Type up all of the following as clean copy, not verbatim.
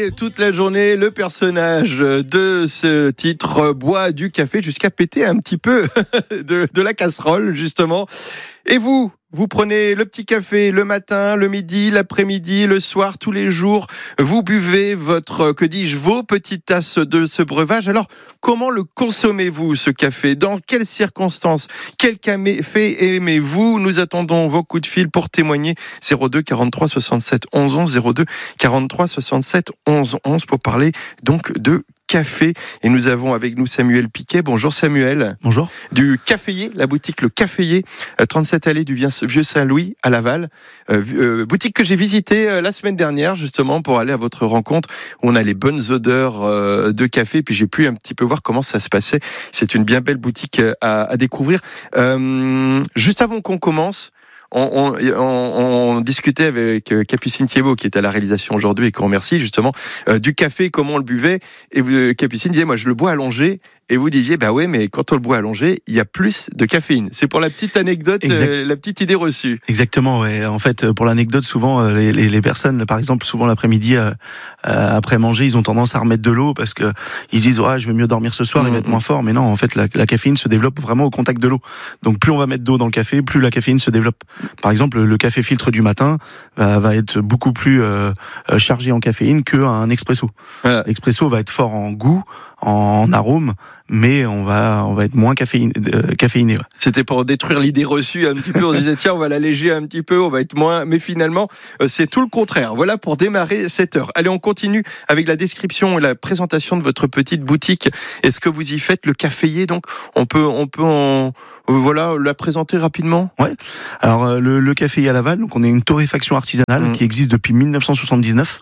Et toute la journée, le personnage de ce titre boit du café jusqu'à péter un petit peu de la casserole, justement. Et vous prenez le petit café le matin, le midi, l'après-midi, le soir, tous les jours. Vous buvez vos petites tasses de ce breuvage. Alors, comment le consommez-vous, ce café? Dans quelles circonstances? Quel café aimez-vous? Nous attendons vos coups de fil pour témoigner. 02 43 67 11 11, 02 43 67 11 11 pour parler donc de café. Et nous avons avec nous Samuel Piquet. Bonjour Samuel. Bonjour. Du Caféier, la boutique Le Caféier, 37 allée du Vieux Saint-Louis à Laval. Boutique que j'ai visitée la semaine dernière justement pour aller à votre rencontre où on a les bonnes odeurs de café. Puis j'ai pu un petit peu voir comment ça se passait. C'est une bien belle boutique à découvrir. Juste avant qu'on commence, on discutait avec Capucine Thiebaud qui est à la réalisation aujourd'hui et qu'on remercie justement du café, comment on le buvait. Et Capucine disait, moi je le bois allongé. Et vous disiez, bah ouais, mais quand on le boit allongé, il y a plus de caféine. C'est pour la petite anecdote, la petite idée reçue. Exactement, ouais. En fait, pour l'anecdote, souvent, les personnes, par exemple, souvent l'après-midi, après manger, ils ont tendance à remettre de l'eau parce que ils disent, ouais, je vais mieux dormir ce soir, il va être moins fort. Mais non, en fait, la caféine se développe vraiment au contact de l'eau. Donc, plus on va mettre d'eau dans le café, plus la caféine se développe. Par exemple, le café filtre du matin va être beaucoup plus chargé en caféine qu'un expresso. Voilà. L'expresso va être fort en goût, en arôme, mais on va être moins caféiné. Ouais. C'était pour détruire l'idée reçue un petit peu. On se disait tiens, on va l'alléger un petit peu, on va être moins. Mais finalement, c'est tout le contraire. Voilà pour démarrer cette heure. Allez, on continue avec la description et la présentation de votre petite boutique. Est-ce que vous y faites le Caféier? Donc, on peut la présenter rapidement. Ouais. Alors le Caféier à Laval, donc on est une torréfaction artisanale qui existe depuis 1979.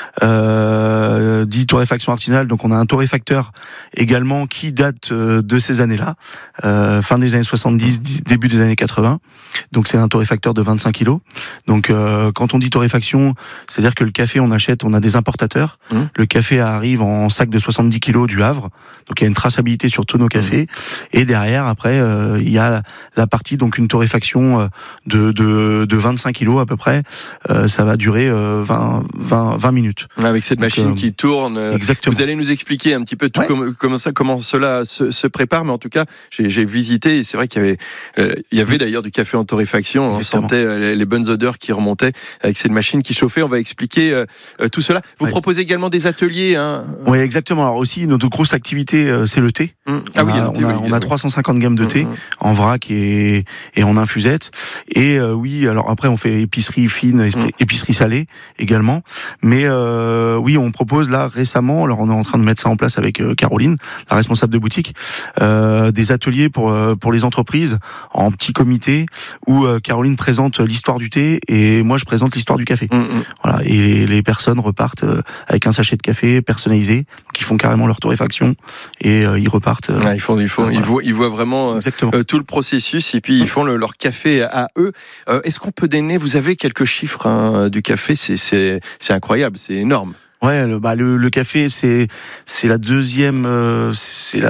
Dit torréfaction artisanale, donc on a un torréfacteur également qui date de ces années-là, fin des années 70, début des années 80. Donc c'est un torréfacteur de 25 kilos. Donc quand on dit torréfaction, c'est-à-dire que le café on a des importateurs. Le café arrive en sac de 70 kilos du Havre. Donc il y a une traçabilité sur tous nos cafés. Et derrière, après, il y a la partie, donc une torréfaction de 25 kilos à peu près. Ça va durer 20 minutes. Avec cette machine qui tourne. Exactement. Vous allez nous expliquer un petit peu tout comment cela se prépare. Mais en tout cas, j'ai visité et c'est vrai qu'il y avait d'ailleurs du café en torréfaction. Exactement. On sentait les bonnes odeurs qui remontaient avec cette machine qui chauffait. On va expliquer tout cela. Vous proposez également des ateliers. Hein. Oui, exactement. Alors aussi, notre grosse activité, c'est le thé. On a 350 gammes de thé en vrac et en infusette. Et alors après, on fait épicerie fine, épicerie salée également. Mais on propose là récemment, alors on est en train de mettre ça en place avec Caroline, la responsable de boutique, des ateliers pour les entreprises en petit comité où Caroline présente l'histoire du thé et moi je présente l'histoire du café. Voilà, et les personnes repartent avec un sachet de café personnalisé, qui font carrément leur torréfaction et ils repartent. Ils voient vraiment tout le processus et puis ils font leur café à eux. Est-ce qu'on peut donner, vous avez quelques chiffres du café, c'est incroyable, c'est énorme. Ouais, le café c'est la deuxième c'est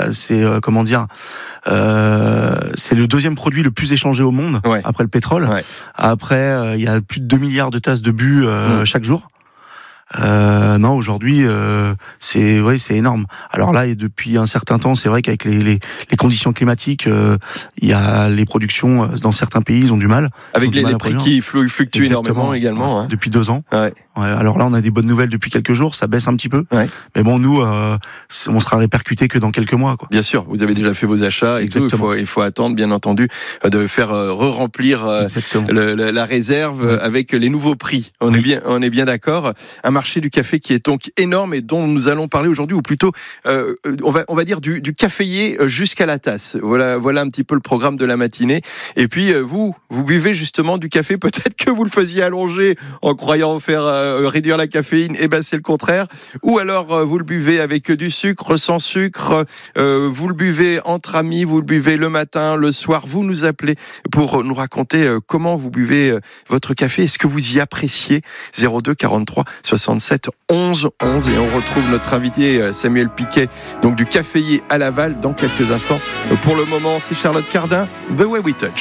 le deuxième produit le plus échangé au monde après le pétrole. Ouais. Après il y a plus de 2 milliards de tasses de bu chaque jour. Non, aujourd'hui, c'est énorme. Alors là, et depuis un certain temps, c'est vrai qu'avec les conditions climatiques, il y a les productions dans certains pays, ils ont du mal. Avec les prix qui fluctuent énormément également. Depuis 2 ans. Ouais. Alors là, on a des bonnes nouvelles depuis quelques jours, ça baisse un petit peu. Ouais. Mais bon, nous, on sera répercuté que dans quelques mois, quoi. Bien sûr, vous avez déjà fait vos achats et tout. Il faut attendre, bien entendu, de faire re-remplir la réserve avec les nouveaux prix. On est bien d'accord. Un marché du café qui est donc énorme et dont nous allons parler aujourd'hui, ou plutôt, on va dire du caféier jusqu'à la tasse. Voilà un petit peu le programme de la matinée. Et puis, vous buvez justement du café. Peut-être que vous le faisiez allonger en croyant faire réduire la caféine, c'est le contraire. Ou alors vous le buvez avec du sucre, sans sucre, vous le buvez entre amis, vous le buvez le matin, le soir. Vous nous appelez pour nous raconter comment vous buvez votre café. Est-ce que vous y appréciez? 02 43 67 11 11 et on retrouve notre invité Samuel Piquet, donc du Caféier à Laval, dans quelques instants. Pour le moment, c'est Charlotte Cardin, The Way We Touch.